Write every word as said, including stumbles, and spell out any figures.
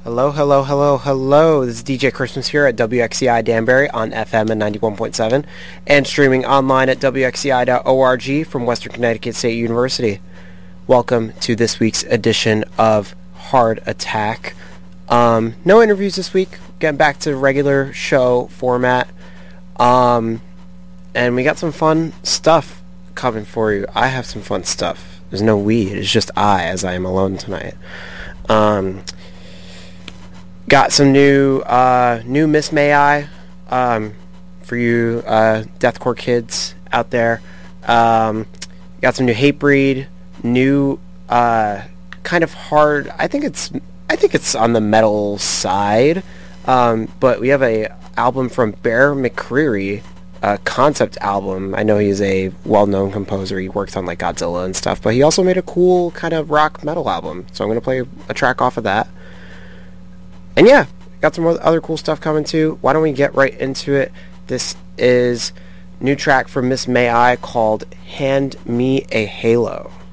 Hello, hello, hello, hello. This is D J Christmas here at W X C I Danbury on F M at ninety-one point seven and streaming online at W X C I dot org from Western Connecticut State University. Welcome to this week's edition of Hard Attack. Um, no interviews this week. Getting back to regular show format. Um, and we got some fun stuff coming for you. I have some fun stuff. There's no we. It's just I, as I am alone tonight. Um... Got some new uh, new Miss May I um, for you uh, deathcore kids out there. Um, got some new Hatebreed, new uh, kind of hard. I think it's I think it's on the metal side, um, but we have a album from Bear McCreary, a concept album. I know he's a well-known composer. He worked on like Godzilla and stuff, but he also made a cool kind of rock metal album. So I'm gonna play a track off of that. And yeah, got some other cool stuff coming too. Why don't we get right into it? This is new track from Miss May I called Hand Me a Halo.